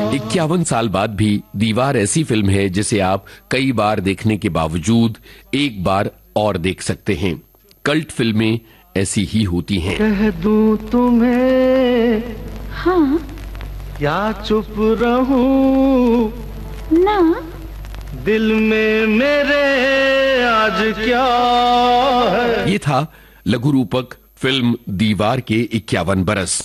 51 साल बाद भी दीवार ऐसी फिल्म है जिसे आप कई बार देखने के बावजूद एक बार और देख सकते हैं। कल्ट फिल्में ऐसी ही होती हैं। कह दूं तुम्हें हाँ या चुप रहूं ना, दिल में मेरे आज क्या है। ये था लघु रूपक फिल्म दीवार के 51 बरस।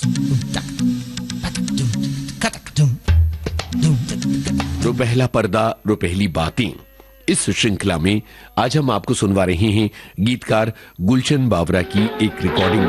रुपहला पर्दा रुपहली बातें, इस श्रृंखला में आज हम आपको सुनवा रहे हैं गीतकार गुलशन बावरा की एक रिकॉर्डिंग।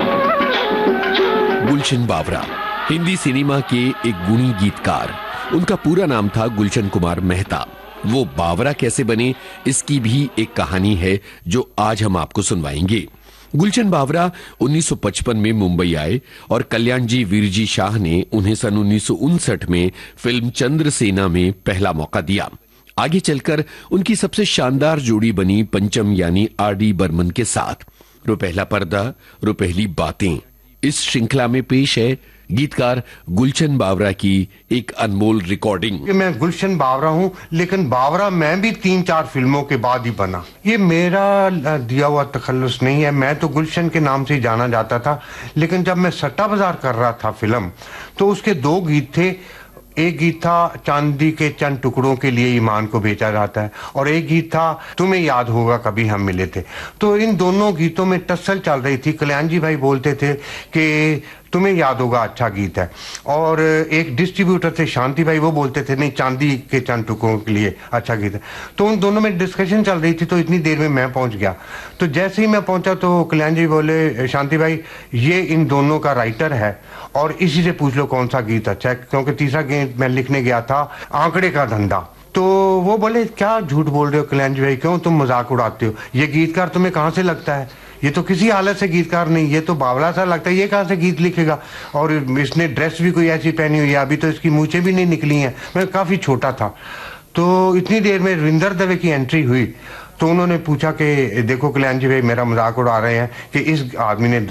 गुलशन बावरा हिंदी सिनेमा के एक गुणी गीतकार। उनका पूरा नाम था गुलशन कुमार मेहता। वो बावरा कैसे बने, इसकी भी एक कहानी है जो आज हम आपको सुनवाएंगे। गुलशन बावरा 1955 में मुंबई आए और कल्याण जी वीरजी शाह ने उन्हें सन 1959 में फिल्म चंद्रसेना में पहला मौका दिया। आगे चलकर उनकी सबसे शानदार जोड़ी बनी पंचम यानी आर.डी. बर्मन के साथ। रुपहला पर्दा रुपहली बातें, इस श्रृंखला में पेश है गीतकार गुलशन बावरा की एक अनमोल रिकॉर्डिंग। मैं गुलशन बावरा हूं, लेकिन बावरा मैं भी 3-4 फिल्मों के बाद ही बना। ये मेरा दिया हुआ तखल्लुस नहीं है। मैं तो गुलशन के नाम से ही जाना जाता था, लेकिन जब मैं सट्टा बाजार कर रहा था फिल्म, तो उसके 2 गीत थे। एक गीत था चांदी के चंद टुकड़ों के लिए ईमान को बेचा जाता है, और एक गीत था तुम्हें याद होगा कभी हम मिले थे। तो इन दोनों गीतों में टस्सल चल रही थी। कल्याण जी भाई बोलते थे कि तुम्हें याद होगा अच्छा गीत है, और एक डिस्ट्रीब्यूटर थे शांति भाई, वो बोलते थे नहीं चांदी के चंद टुकड़ों के लिए अच्छा गीत है। तो उन दोनों में डिस्कशन चल रही थी। तो इतनी देर में मैं पहुंच गया। तो जैसे ही मैं पहुंचा तो कल्याण जी बोले शांति भाई ये इन दोनों का राइटर है और इसी से पूछ लो कौन सा गीत अच्छा है, क्योंकि तीसरा गीत मैं लिखने गया था आंकड़े का धंधा। तो वो बोले क्या झूठ बोल रहे हो कल्याण जी भाई, क्यों तुम मजाक उड़ाते हो, ये गीतकार तुम्हें कहाँ से लगता है, ये तो किसी हालत से गीतकार नहीं, ये तो बावला सा लगता है, ये कहाँ से गीत लिखेगा, और इसने ड्रेस भी कोई ऐसी पहनी हुई है, अभी तो इसकी मूछें भी नहीं निकली हैं, मैं काफी छोटा था। तो इतनी देर में रविंदर दवे की एंट्री हुई। तो उन्होंने पूछा कि देखो कल्याण जी भाई मेरा मजाक उड़ा रहे हैं कि इस आदमी ने